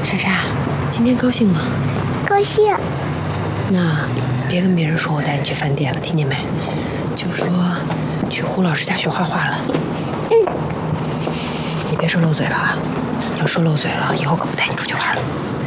莎莎，今天高兴吗？ 高兴。 那别跟别人说我带你去饭店了，听见没？就说去胡老师家学画画了。你别说漏嘴了啊！要说漏嘴了，以后可不带你出去玩了。